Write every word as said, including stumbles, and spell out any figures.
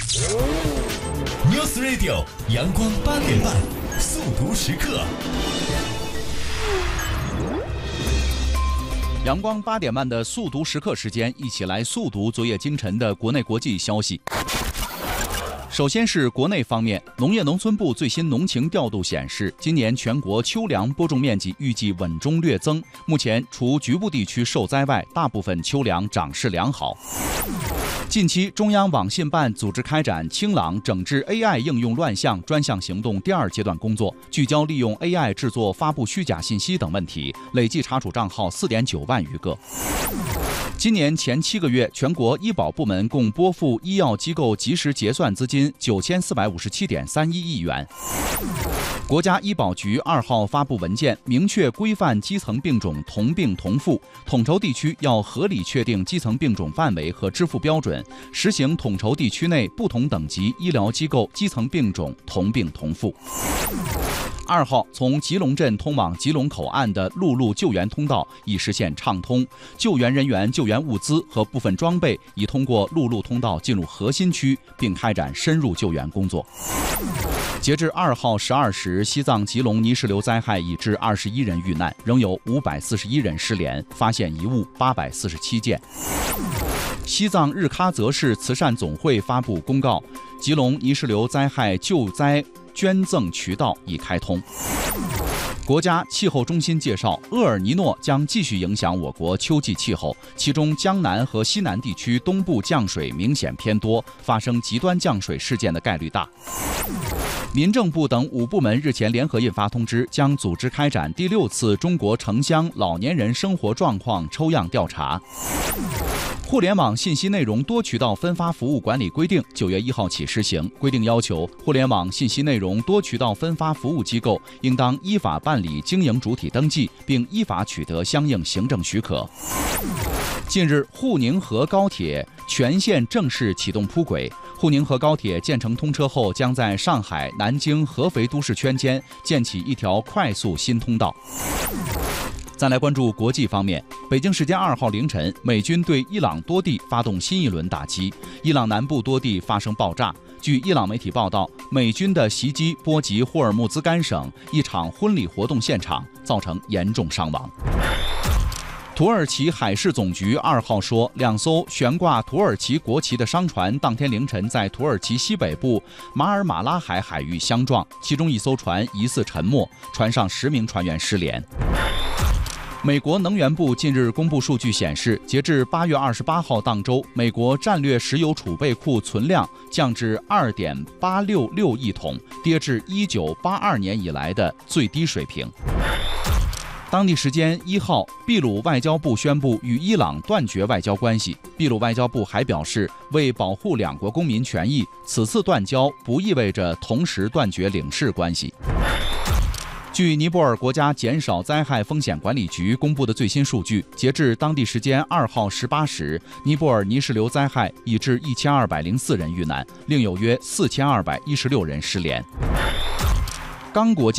News Radio 阳光八点半速读时刻。 阳光八点半的速读时刻时间，一起来速读昨夜今晨的国内国际消息。首先是国内方面，农业农村部最新农情调度显示，今年全国秋粮播种面积预计稳中略增，目前除局部地区受灾外，大部分秋粮长势良好。近期，中央网信办组织开展清朗整治 A I 应用乱象专项行动第二阶段工作，聚焦利用 A I 制作、发布虚假信息等问题，累计查处账号 四点九万余个。今年前七个月，全国医保部门共拨付医药机构及时结算资金九千四百五十七点三一亿元。国家医保局二号发布文件，明确规范基层病种同病同付，统筹地区要合理确定基层病种范围和支付标准，实行统筹地区内不同等级医疗机构基层病种同病同付。二号，从吉隆镇通往吉隆口岸的陆路救援通道已实现畅通，救援人员、救援物资和部分装备已通过陆路通道进入核心区，并开展深入救援工作。截至二号十二时，西藏吉隆泥石流灾害已致二十一人遇难，仍有五百四十一人失联，发现遗物八百四十七件。西藏日喀则市慈善总会发布公告，吉隆泥石流灾害救灾捐赠渠道已开通。国家气候中心介绍，厄尔尼诺将继续影响我国秋季气候，其中江南和西南地区东部降水明显偏多，发生极端降水事件的概率大。民政部等五部门日前联合印发通知，将组织开展第六次中国城乡老年人生活状况抽样调查。互联网信息内容多渠道分发服务管理规定九月一号起施行，规定要求互联网信息内容多渠道分发服务机构应当依法办理经营主体登记，并依法取得相应行政许可。近日，沪宁河高铁全线正式启动铺轨。沪宁河高铁建成通车后，将在上海、南京、合肥都市圈间建起一条快速新通道。再来关注国际方面，北京时间二号凌晨，美军对伊朗多地发动新一轮打击，伊朗南部多地发生爆炸。据伊朗媒体报道，美军的袭击波及霍尔木兹干省一场婚礼活动现场，造成严重伤亡。土耳其海事总局二号说，两艘悬挂土耳其国旗的商船当天凌晨在土耳其西北部马尔马拉海海域相撞，其中一艘船疑似沉没，船上十名船员失联。美国能源部近日公布数据显示，截至八月二十八号当周，美国战略石油储备库存量降至 二点八六六亿桶，跌至一九八二年以来的最低水平。当地时间一号，秘鲁外交部宣布与伊朗断绝外交关系。秘鲁外交部还表示，为保护两国公民权益，此次断交不意味着同时断绝领事关系。据尼泊尔国家减少灾害风险管理局公布的最新数据，截至当地时间二号十八时，尼泊尔泥石流灾害已致一千二百零四人遇难，另有约四千二百一十六人失联。刚果